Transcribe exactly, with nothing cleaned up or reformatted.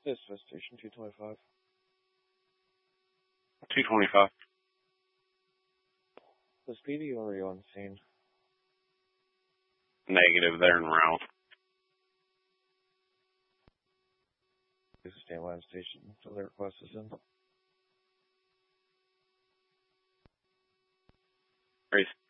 This is station two twenty-five. two twenty-five. The speedy or are you on scene? Negative, they're en route. Please stand by on station until the request is in. Race